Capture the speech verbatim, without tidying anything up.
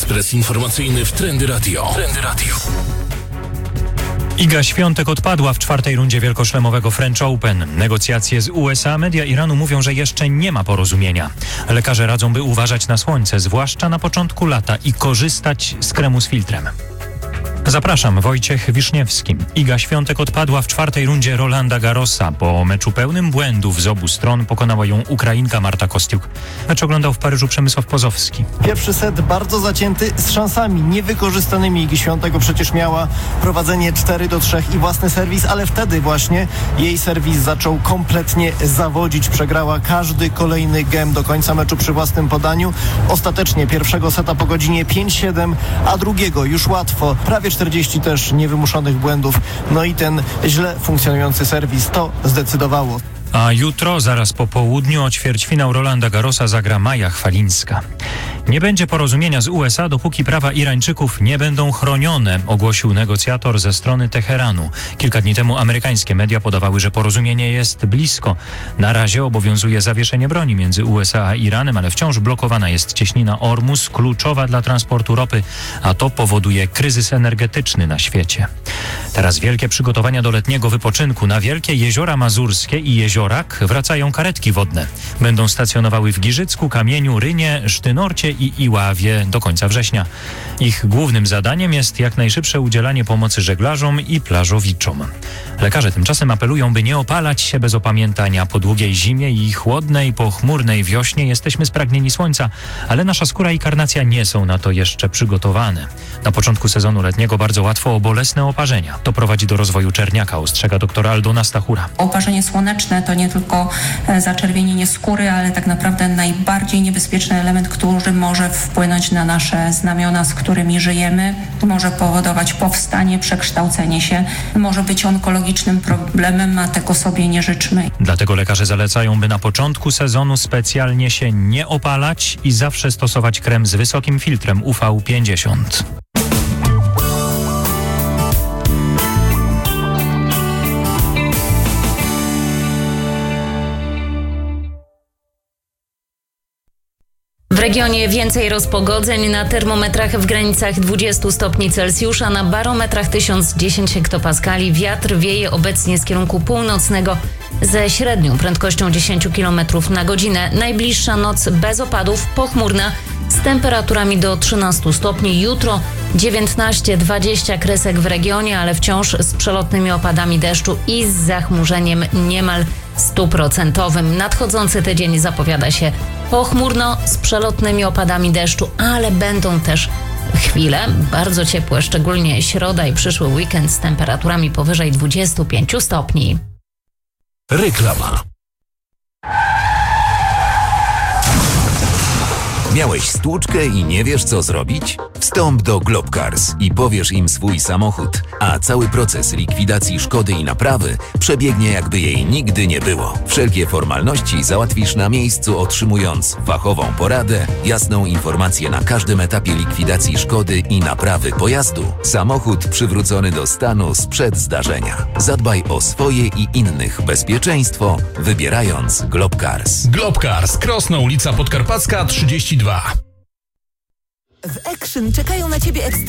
Ekspres informacyjny w Trendy Radio. Trendy Radio. Iga Świątek odpadła w czwartej rundzie wielkoszlemowego French Open. Negocjacje z U S A, media Iranu mówią, że jeszcze nie ma porozumienia. Lekarze radzą, by uważać na słońce, zwłaszcza na początku lata, i korzystać z kremu z filtrem. Zapraszam, Wojciech Wiszniewski. Iga Świątek odpadła w czwartej rundzie Rolanda Garrosa. Po meczu pełnym błędów z obu stron pokonała ją Ukrainka Marta Kostiuk. Mecz oglądał w Paryżu Przemysław Pozowski. Pierwszy set bardzo zacięty, z szansami niewykorzystanymi. Igi Świątek przecież miała prowadzenie cztery do trzech i własny serwis, ale wtedy właśnie jej serwis zaczął kompletnie zawodzić. Przegrała każdy kolejny gem do końca meczu przy własnym podaniu. Ostatecznie pierwszego seta po godzinie pięć siedem, a drugiego już łatwo. Prawie czterdzieści też niewymuszonych błędów. No i ten źle funkcjonujący serwis to zdecydowało. A jutro, zaraz po południu, o ćwierćfinał Rolanda Garrosa zagra Maja Chwalińska. Nie będzie porozumienia z U S A, dopóki prawa Irańczyków nie będą chronione, ogłosił negocjator ze strony Teheranu. Kilka dni temu amerykańskie media podawały, że porozumienie jest blisko. Na razie obowiązuje zawieszenie broni między U S A a Iranem, ale wciąż blokowana jest cieśnina Ormus, kluczowa dla transportu ropy, a to powoduje kryzys energetyczny na świecie. Teraz wielkie przygotowania do letniego wypoczynku. Na wielkie jeziora mazurskie i Jeziorak wracają karetki wodne. Będą stacjonowały w Giżycku, Kamieniu, Rynie, Sztynorcie i Iławie do końca września. Ich głównym zadaniem jest jak najszybsze udzielanie pomocy żeglarzom i plażowiczom. Lekarze tymczasem apelują, by nie opalać się bez opamiętania. Po długiej zimie i chłodnej, pochmurnej wiośnie jesteśmy spragnieni słońca, ale nasza skóra i karnacja nie są na to jeszcze przygotowane. Na początku sezonu letniego bardzo łatwo o bolesne oparzenia. To prowadzi do rozwoju czerniaka, ostrzega dr Aldona Stachura. Oparzenie słoneczne to nie tylko zaczerwienienie skóry, ale tak naprawdę najbardziej niebezpieczny element, który może wpłynąć na nasze znamiona, z którymi żyjemy. Może powodować powstanie, przekształcenie się. Może być onkologicznym problemem, a tego sobie nie życzmy. Dlatego lekarze zalecają, by na początku sezonu specjalnie się nie opalać i zawsze stosować krem z wysokim filtrem U V pięćdziesiąt. W regionie więcej rozpogodzeń, na termometrach w granicach dwudziestu stopni Celsjusza, na barometrach tysiąc dziesięć hektopaskali. Wiatr wieje obecnie z kierunku północnego ze średnią prędkością dziesięć kilometrów na godzinę. Najbliższa noc bez opadów, pochmurna, z temperaturami do trzynastu stopni. Jutro dziewiętnaście dwadzieścia kresek w regionie, ale wciąż z przelotnymi opadami deszczu i z zachmurzeniem niemal stuprocentowym. Nadchodzący tydzień zapowiada się pochmurno, z przelotnymi opadami deszczu, ale będą też chwile bardzo ciepłe, szczególnie środa i przyszły weekend z temperaturami powyżej dwudziestu pięciu stopni. Reklama. Miałeś stłuczkę i nie wiesz, co zrobić? Wstąp do Globcars i powiesz im swój samochód, a cały proces likwidacji szkody i naprawy przebiegnie, jakby jej nigdy nie było. Wszelkie formalności załatwisz na miejscu, otrzymując fachową poradę, jasną informację na każdym etapie likwidacji szkody i naprawy pojazdu. Samochód przywrócony do stanu sprzed zdarzenia. Zadbaj o swoje i innych bezpieczeństwo, wybierając Globcars. Globcars, Krosno, ulica Podkarpacka trzydzieści dwa. W Action czekają na Ciebie ekstra